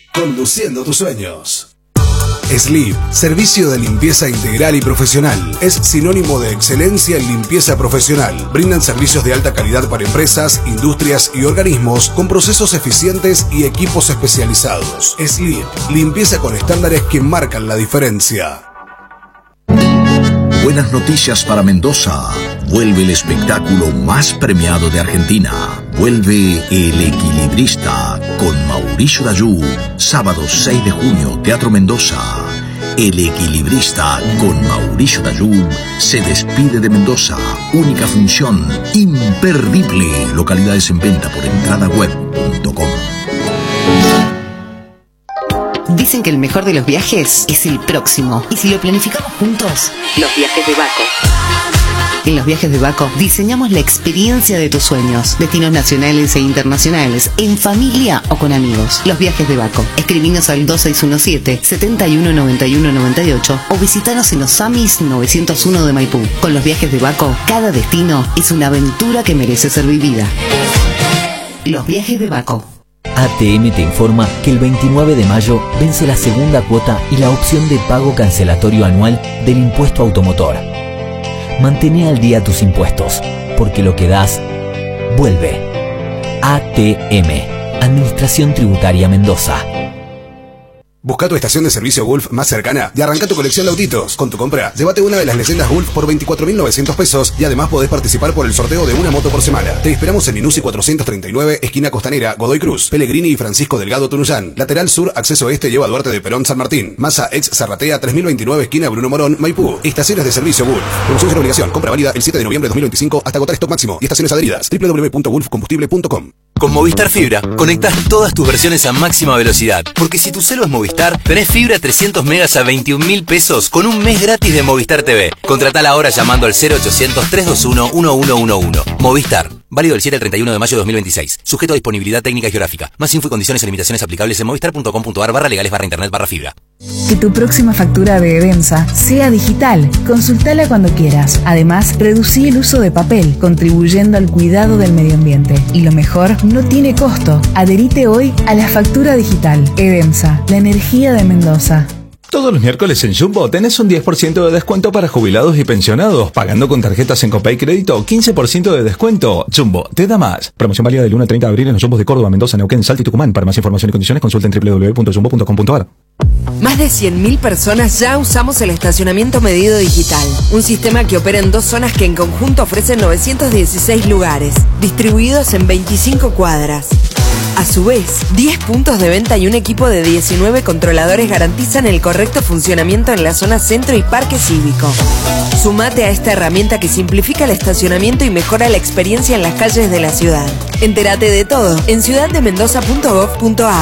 conduciendo tus sueños. Sleep, servicio de limpieza integral y profesional. Es sinónimo de excelencia en limpieza profesional. Brindan servicios de alta calidad para empresas, industrias y organismos con procesos eficientes y equipos especializados. Sleep, limpieza con estándares que marcan la diferencia. Buenas noticias para Mendoza. Vuelve el espectáculo más premiado de Argentina. Vuelve El Equilibrista con Mauricio Dayú. Sábado 6 de junio, Teatro Mendoza. El Equilibrista con Mauricio Dayú se despide de Mendoza. Única función, imperdible. Localidades en venta por entradaweb.com. Dicen que el mejor de los viajes es el próximo. Y si lo planificamos juntos, los viajes de Baco. En los viajes de Baco diseñamos la experiencia de tus sueños. Destinos nacionales e internacionales, en familia o con amigos. Los viajes de Baco. Escribinos al 2617-719198 o visitanos en los Amis 901 de Maipú. Con los viajes de Baco, cada destino es una aventura que merece ser vivida. Los viajes de Baco. ATM te informa que el 29 de mayo vence la segunda cuota y la opción de pago cancelatorio anual del impuesto automotor. Mantén al día tus impuestos, porque lo que das, vuelve. ATM, Administración Tributaria Mendoza. Busca tu estación de servicio Gulf más cercana y arranca tu colección de autitos. Con tu compra, llévate una de las leyendas Gulf por 24.900 pesos y además podés participar por el sorteo de una moto por semana. Te esperamos en Inusi 439, esquina Costanera, Godoy Cruz, Pellegrini y Francisco Delgado Tunuyán. Lateral sur, acceso este, lleva a Duarte de Perón San Martín. Masa ex Zarratea 3029, esquina Bruno Morón, Maipú. Estaciones de servicio Gulf. Promoción sin obligación. Compra válida el 7 de noviembre de 2025 hasta agotar stock máximo. Y estaciones adheridas. www.gulfcombustible.com. Con Movistar Fibra, conectás todas tus versiones a máxima velocidad. Porque si tu celu es Movistar, tenés fibra 300 megas a 21.000 pesos con un mes gratis de Movistar TV. Contratala ahora llamando al 0800-321-1111. Movistar. Válido del 7 al 31 de mayo de 2026. Sujeto a disponibilidad técnica y geográfica. Más info y condiciones y limitaciones aplicables en movistar.com.ar/legales/internet/fibra. Que tu próxima factura de Edemsa sea digital. Consultala cuando quieras. Además, reducí el uso de papel, contribuyendo al cuidado del medio ambiente. Y lo mejor, no tiene costo. Adherite hoy a la factura digital. Edemsa, la energía de Mendoza. Todos los miércoles en Jumbo tenés un 10% de descuento para jubilados y pensionados. Pagando con tarjetas en Copay Crédito, 15% de descuento. Jumbo, te da más. Promoción válida del 1 al 30 de abril en los Jumbos de Córdoba, Mendoza, Neuquén, Salta y Tucumán. Para más información y condiciones consulta en www.jumbo.com.ar. Más de 100.000 personas ya usamos el estacionamiento medido digital. Un sistema que opera en 2 zonas que en conjunto ofrecen 916 lugares, distribuidos en 25 cuadras. A su vez, 10 puntos de venta y un equipo de 19 controladores garantizan el correcto funcionamiento en la zona centro y parque cívico. Sumate a esta herramienta que simplifica el estacionamiento y mejora la experiencia en las calles de la ciudad. Entérate de todo en ciudaddemendoza.gov.ar.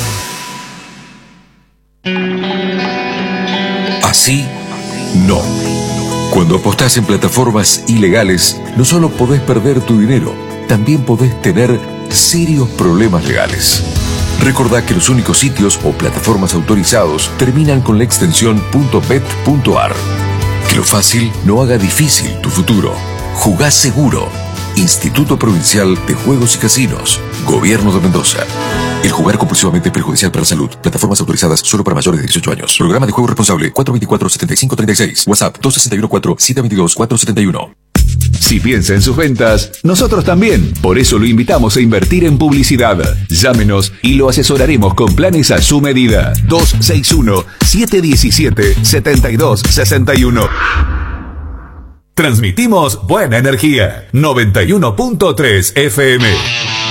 Así, no. Cuando apostás en plataformas ilegales, no solo podés perder tu dinero, también podés tener serios problemas legales. Recordá que los únicos sitios o plataformas autorizados terminan con la extensión .bet.ar. Que lo fácil no haga difícil tu futuro. Jugá seguro. Instituto Provincial de Juegos y Casinos. Gobierno de Mendoza. El jugar compulsivamente es perjudicial para la salud. Plataformas autorizadas solo para mayores de 18 años. Programa de juego responsable 424-7536. WhatsApp 261-4-722-471. Si piensa en sus ventas, nosotros también. Por eso lo invitamos a invertir en publicidad. Llámenos y lo asesoraremos con planes a su medida. 261-717-7261. Transmitimos buena energía. 91.3 FM.